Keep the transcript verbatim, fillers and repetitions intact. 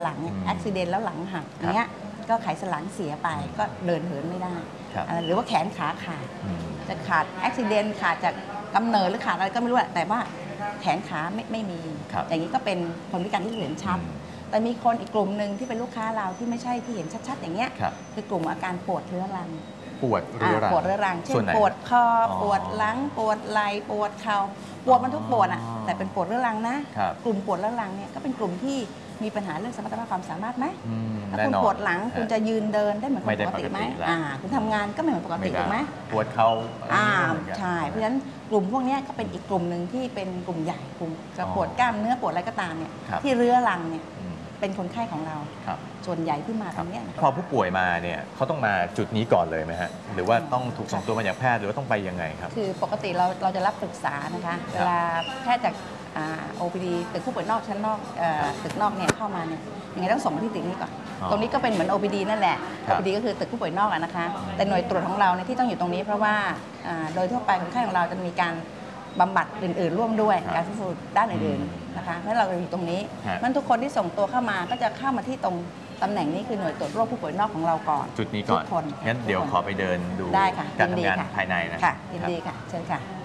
หลังอุบิเหตุแล้วหลังหักอย่างเงี้ยก็ไขสันหลังเสียไปก็เดินเหินไม่ได้หรือว่าแขนขาขาดจะขาดอุบิเหตุขาดจากกำเนิดหรือขาดอะไรก็ไม่รู้แหละแต่ว่าแขนขาไม่ไม่มีอย่างนี้ก็เป็นคนพิการที่เห็นชัดแต่มีคนอีกกลุ่มหนึ่งที่เป็นลูกค้าเราที่ไม่ใช่ที่เห็นชัดๆอย่างเงี้ยคือกลุ่มอาการปวดเรื้อรังปวดเรื้อรังปวดเรื้อรังเช่นปวดคอปวดหลังปวดไหล่ปวดเข่าปวดมันทุกปวดอ่ะแต่เป็นปวดเรื้อรังนะกลุ่มปวดเรื้อรังเนี่ยก็เป็นกลุ่มที่มีปัญหาเรื่องสมรรถภาพความสามารถไหมถ้าคุณปวดหลังคุณจะยืนเดินได้เหมือนคนปกติไหมคุณทำงานก็ไม่เหมือนปกติถูกไหมปวดเข่าใช่เพราะฉะนั้นกลุ่มพวกนี้ก็เป็นอีกกลุ่มหนึ่งที่เป็นกลุ่มใหญ่กลุ่มจะปวดกล้ามเนื้อปวดอะไรก็ตามเนี่ยที่เรื้อรังเนี่ยเป็นคนไข้ของเราส่วนใหญ่ที่มาตรงนี้พอผู้ป่วยมาเนี่ยเขาต้องมาจุดนี้ก่อนเลยไหมฮะหรือว่าต้องถูกส่งตัวมาจากแพทย์หรือว่าต้องไปยังไงครับคือปกติเราเราจะรับปรึกษานะคะเวลาแพทย์จาก โอ พี ดี ตึกผู้ป่วยนอกชั้นนอกตึกนอกเนี่ยเข้ามาเนี่ยยังไงต้องส่งมาที่ตึกนี้ก่อนตรงนี้ก็เป็นเหมือน โอ พี ดี นั่นแหละ โอ พี ดี ก็คือตึกผู้ป่วยนอกนะคะแต่หน่วยตรวจของเราเนี่ยที่ต้องอยู่ตรงนี้เพราะว่าโดยทั่วไปคนไข้ของเราจะมีการบำบัดอื่นๆร่วมด้วยการฟื้นฟูด้านอื่นๆนะคะเพราะเราอยู่ตรงนี้มันทุกคนที่ส่งตัวเข้ามาก็จะเข้ามาที่ตรงตำแหน่งนี้คือหน่วยตรวจโรคผู้ป่วยนอกของเราก่อนจุดนี้ก่อนงั้นเดี๋ยวขอไปเดินดูการทำงานภายในนะค่ะยินดีค่ะเชิญค่ะ